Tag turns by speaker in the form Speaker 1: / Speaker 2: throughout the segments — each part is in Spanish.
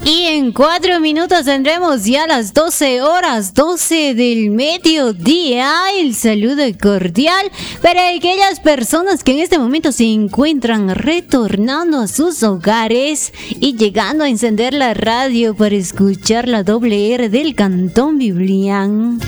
Speaker 1: Y en 4 minutos tendremos ya las 12 horas, 12 del mediodía. El saludo cordial para aquellas personas que en este momento se encuentran retornando a sus hogares y llegando a encender la radio para escuchar la doble R del Cantón Biblián.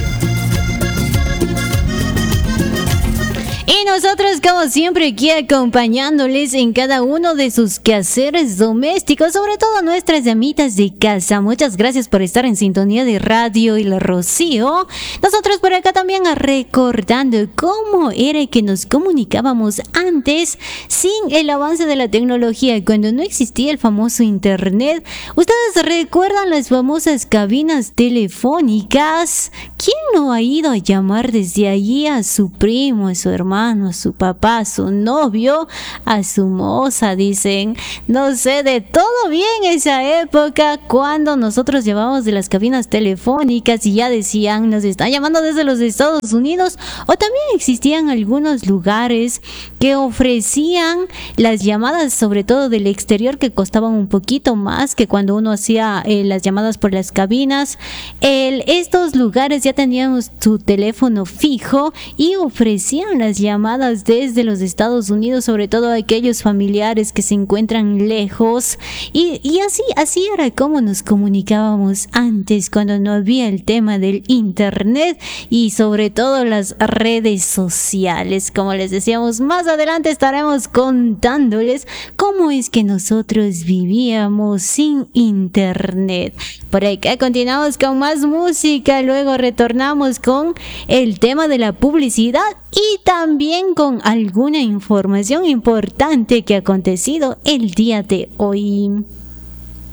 Speaker 1: Y nosotros, como siempre, aquí acompañándoles en cada uno de sus quehaceres domésticos, sobre todo nuestras llamitas de casa. Muchas gracias por estar en sintonía de Radio y la Rocío. Nosotros por acá también recordando cómo era que nos comunicábamos antes sin el avance de la tecnología, cuando no existía el famoso internet. ¿Ustedes recuerdan las famosas cabinas telefónicas? ¿Quién no ha ido a llamar desde allí a su primo, a su hermano, a su papá, a su novio, a su moza? Dicen, no sé, de todo bien esa época cuando nosotros llevábamos de las cabinas telefónicas y ya decían, nos están llamando desde los Estados Unidos, o también existían algunos lugares que ofrecían las llamadas, sobre todo del exterior, que costaban un poquito más que cuando uno hacía las llamadas por las cabinas. Estos lugares ya teníamos su teléfono fijo y ofrecían las llamadas desde los Estados Unidos, sobre todo a aquellos familiares que se encuentran lejos, y así era como nos comunicábamos antes, cuando no había el tema del internet y sobre todo las redes sociales. Como les decíamos, más adelante estaremos contándoles cómo es que nosotros vivíamos sin internet. Por acá continuamos con más música, luego retornamos con el tema de la publicidad y también con alguna información importante que ha acontecido el día de hoy.